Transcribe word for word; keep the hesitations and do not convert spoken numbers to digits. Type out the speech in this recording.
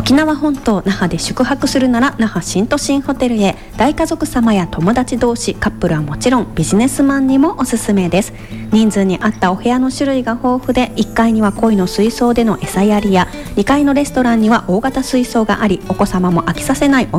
沖縄本島那覇で宿泊するなら那覇新都心ホテルへ。大家族様や友達同士、カップルはもちろんビジネスマンにもおすすめです。人数に合ったお部屋の種類が豊富で、いっかいには鯉の水槽での餌やりや、にかいのレストランには大型水槽があり、お子様も飽きさせない